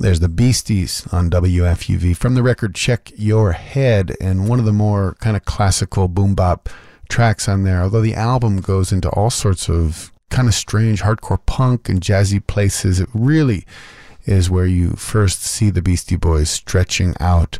There's the Beasties on WFUV from the record Check Your Head, and one of the more kind of classical boom bop tracks on there, although the album goes into all sorts of kind of strange hardcore punk and jazzy places. It really is where you first see the Beastie Boys stretching out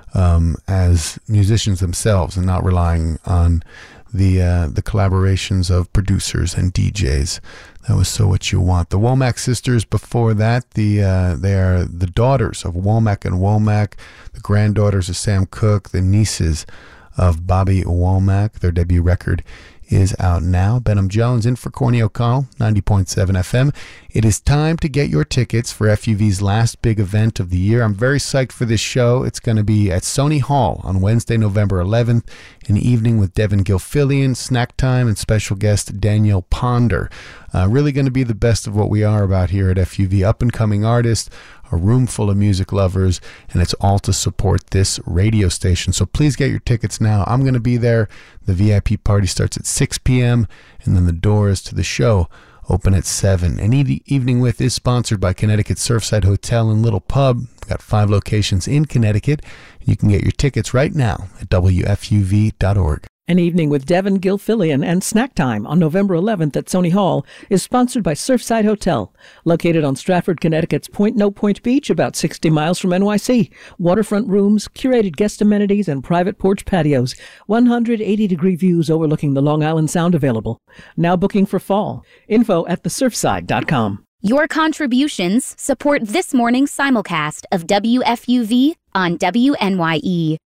as musicians themselves and not relying on the collaborations of producers and DJs. That was So What You Want. The Womack sisters before that, they are the daughters of Womack and Womack, the granddaughters of Sam Cooke, the nieces of Bobby Womack. Their debut record is out now. Benham Jones in for Corny O'Connell, 90.7 FM. It is time to get your tickets for FUV's last big event of the year. I'm very psyched for this show. It's going to be at Sony Hall on Wednesday, November 11th, an evening with Devin Gilfillian, Snack Time, and special guest Daniel Ponder. Really going to be the best of what we are about here at FUV. Up-and-coming artists, a room full of music lovers, and it's all to support this radio station. So please get your tickets now. I'm going to be there. The VIP party starts at 6 p.m., and then the doors to the show open at 7. And Evening With is sponsored by Connecticut Surfside Hotel and Little Pub. We've got 5 locations in Connecticut. You can get your tickets right now at WFUV.org. An Evening with Devin Gilfillian and Snack Time on November 11th at Sony Hall is sponsored by Surfside Hotel, located on Stratford, Connecticut's Point No Point Beach, about 60 miles from NYC. Waterfront rooms, curated guest amenities, and private porch patios. 180-degree views overlooking the Long Island Sound available. Now booking for fall. Info at thesurfside.com. Your contributions support this morning's simulcast of WFUV on WNYE.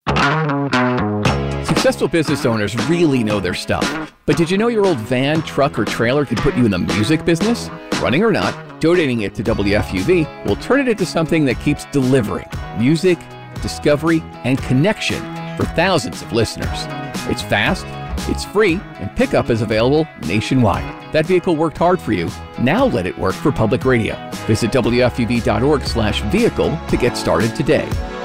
Successful business owners really know their stuff. But did you know your old van, truck, or trailer could put you in the music business? Running or not, donating it to WFUV will turn it into something that keeps delivering music, discovery, and connection for thousands of listeners. It's fast, it's free, and pickup is available nationwide. That vehicle worked hard for you. Now let it work for public radio. Visit WFUV.org/vehicle to get started today.